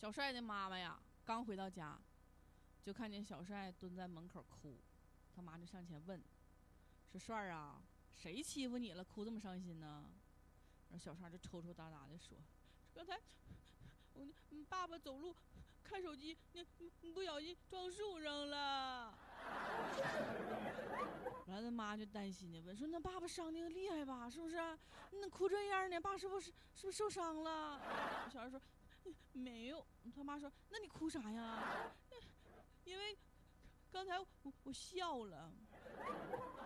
小帅的妈妈呀，刚回到家，就看见小帅蹲在门口哭，他妈就上前问：“说帅儿啊，谁欺负你了？哭这么伤心呢？”然后小帅就抽抽搭搭的说：“刚才我爸爸走路看手机，不小心撞树上了。”然后他妈就担心的问说：“那爸爸伤的厉害吧？是不是？那哭这样呢？爸是不是受伤了？”小孩说：“没有。”他妈说：“那你哭啥呀？因为刚才我笑了。”